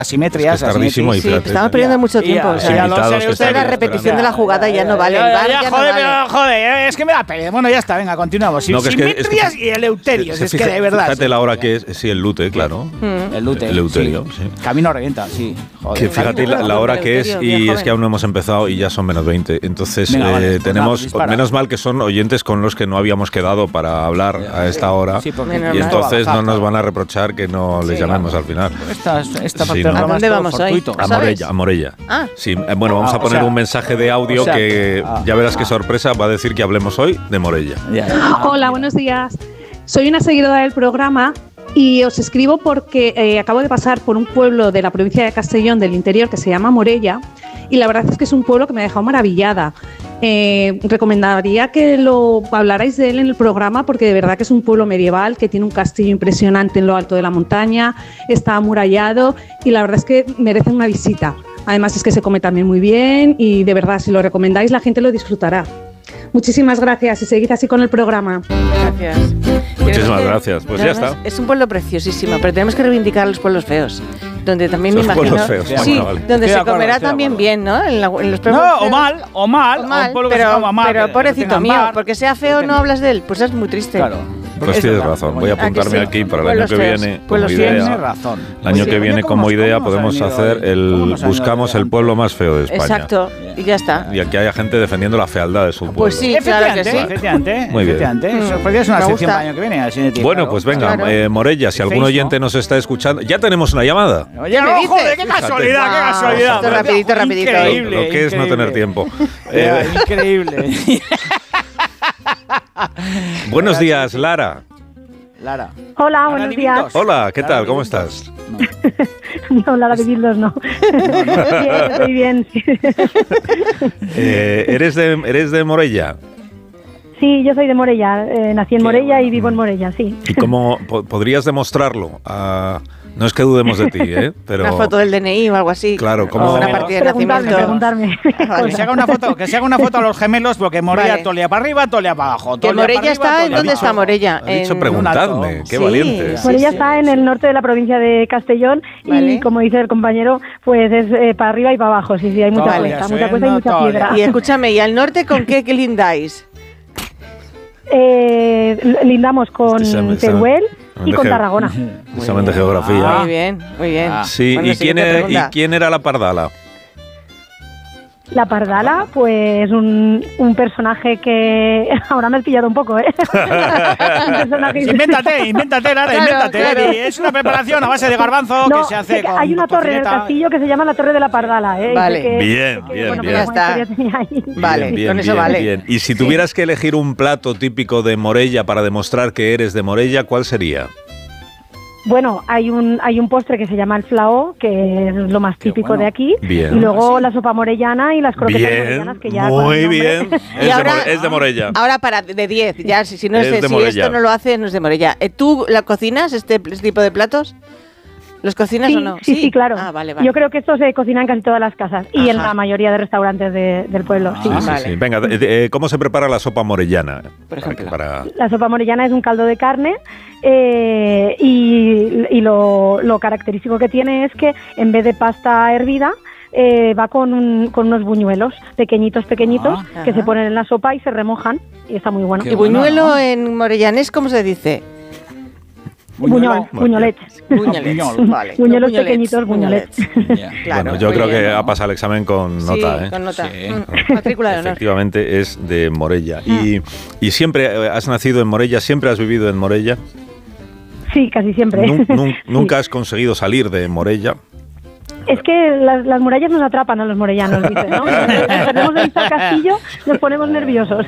asimetrías. Es tardísimo y fíjate. Estamos perdiendo mucho tiempo. O sea, la repetición de la jugada ya no vale. Joder, es que me da pereza. Bueno, ya está, venga, continuamos. Simetrías y Eleuterios, es que de verdad. Fíjate la hora que es, sí, el lute, claro. El lute. Eleuterio, sí. Camino revienta, sí. Joder, que fíjate la hora que es y es que aún no hemos empezado y ya son menos 20. Entonces tenemos, menos mal que son oyentes con los que no habíamos quedado para hablar a esta hora y entonces no nos van a reprochar que no les llamemos al final. ¿A dónde vamos hoy? A Morella. Sí, bueno, vamos a poner un mensaje de audio que ya verás qué sorpresa va a decir que hablemos hoy de Morella. Hola, buenos días. Soy una seguidora del programa y os escribo porque acabo de pasar por un pueblo de la provincia de Castellón del interior que se llama Morella y la verdad es que es un pueblo que me ha dejado maravillada. Recomendaría que lo hablarais de él en el programa porque de verdad que es un pueblo medieval que tiene un castillo impresionante en lo alto de la montaña, está amurallado y la verdad es que merece una visita. Además es que se come también muy bien y de verdad si lo recomendáis la gente lo disfrutará. Muchísimas gracias y seguid así con el programa. Gracias. Muchísimas gracias. Pues ya está. Es un pueblo preciosísimo, pero tenemos que reivindicar a los pueblos feos. Donde también me imagino. Feos, sí, vale. Donde se comerá también bien, ¿no? En los pueblos feos. O mal. Pero pobrecito mío, porque sea feo no hablas de él, pues es muy triste. Claro. Pues tienes razón, voy a apuntarme aquí para el año que viene como idea. El año que viene como idea podemos hacer buscamos el pueblo más feo de España. Exacto, y ya está. Y aquí haya gente defendiendo la fealdad de su pueblo. Pues sí, claro que sí. Efectivamente. Muy bien. Eso podría ser una sección para el año que viene. Bueno, pues venga, Morella, si algún oyente nos está escuchando, ya tenemos una llamada. Oye, joder, qué casualidad. Rapidito. Lo que es no tener tiempo. Increíble. Buenos días, Lara. Hola, buenos días. Hola, ¿qué tal? ¿Cómo estás? No, Lara de Bildos no. Bien, estoy bien. ¿Eres de Morella? Sí, yo soy de Morella. Nací en Morella y vivo en Morella, sí. ¿Y cómo podrías demostrarlo? No es que dudemos de ti, pero... Una foto del DNI o algo así. Claro, como... una partida de nacimiento. Preguntarme. Vale. Que se haga una foto a los gemelos, porque Morella tolea para arriba, tolea para abajo. Que Morella está... ¿Dónde está Morella? Ha dicho preguntadme, qué valiente. Morella está en el norte de la provincia de Castellón y, como dice el compañero, pues es para arriba y para abajo. Sí, hay mucha cuesta y mucha piedra. Y escúchame, ¿y al norte con qué lindáis? Lindamos con Teruel y con Tarragona. Precisamente geografía. Muy bien. Sí, bueno, ¿y quién era la Pardala? La Pardala, pues un personaje que... Ahora me has pillado un poco, Invéntate, Lara, invéntate. Es una preparación a base de garbanzo que se hace con... Hay una torre en el castillo que se llama la Torre de la Pardala, Vale. Bien. Ya está. Vale, con eso vale. Bien. Y si tuvieras que elegir un plato típico de Morella para demostrar que eres de Morella, ¿cuál sería? Bueno, hay un postre que se llama el flaó, que es lo más típico de aquí. Bien. Y luego la sopa morellana y las croquetas morellanas, que ya... Muy bien. Es de Morella. Ahora para de 10, ya si no si esto no lo hace, no es de Morella. ¿Tú la cocinas, este tipo de platos? ¿Los cocinas o no? Sí, claro. Vale. Yo creo que esto se cocina en casi todas las casas y en la mayoría de restaurantes del pueblo. Sí. Venga, ¿cómo se prepara la sopa morellana? Por ejemplo. La sopa morellana es un caldo de carne y lo característico que tiene es que en vez de pasta hervida, va con unos buñuelos pequeñitos que se ponen en la sopa y se remojan y está muy bueno. ¿Y buñuelo en morellanés cómo se dice? Buñolets. Vale. Buñuelos pequeñitos, buñolets. Claro, bueno, yo creo que ha pasado el examen con nota. Con nota. Matrícula de honor. Efectivamente es de Morella. ¿Y siempre has nacido en Morella? ¿Siempre has vivido en Morella? Sí, casi siempre. ¿Nunca has conseguido salir de Morella? Es que las murallas nos atrapan a los morellanos, dicen, ¿no? Tenemos de vista el castillo, nos ponemos nerviosos.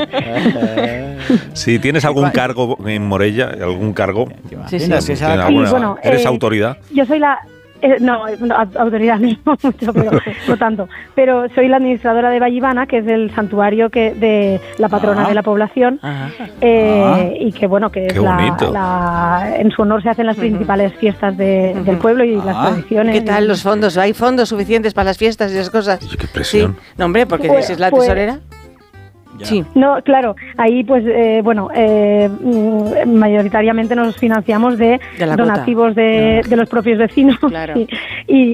Sí, ¿tienes algún cargo en Morella? ¿Algún cargo? Sí. Bueno, ¿eres autoridad? Yo soy la... autoridad mismo, mucho, pero no tanto. Pero soy la administradora de Vallivana, que es el santuario de la patrona de la población, y que bueno, que es en su honor se hacen las principales fiestas del pueblo y las tradiciones. ¿Qué tal los fondos? ¿Hay fondos suficientes para las fiestas y esas cosas? Qué presión. Sí. No, hombre, porque es la tesorera. Sí. No, claro, ahí pues mayoritariamente nos financiamos de donativos de los propios vecinos. Claro. Y